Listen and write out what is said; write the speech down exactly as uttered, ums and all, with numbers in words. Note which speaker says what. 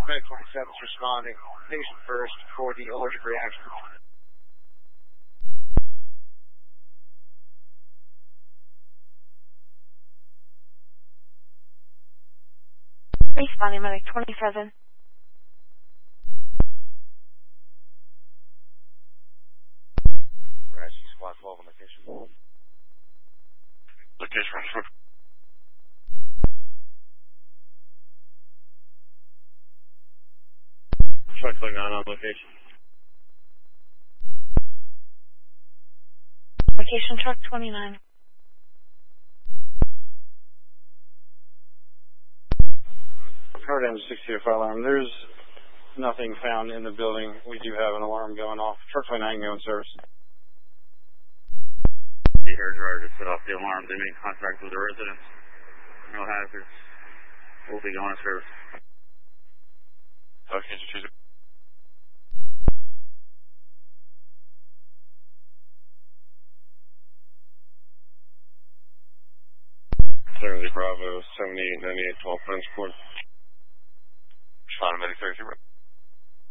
Speaker 1: Credit twenty-seven is responding. Patient first for the allergic reaction.
Speaker 2: Responding medic twenty-seven.
Speaker 1: Rescue squad twelve on location.
Speaker 3: Location Rashford. Truck twenty-nine on location.
Speaker 2: Location truck twenty-nine.
Speaker 4: Hard M sixty fire alarm. There's nothing found in the building. We do have an alarm going off. Truck twenty-nine going service.
Speaker 3: The hair dryer just set off the alarm. They made contact with the residents. No hazards. We'll be going to service. Okay, choose it. Certainly Bravo seventy-eight ninety-eight twelve French Court. Responding medic thirty-three.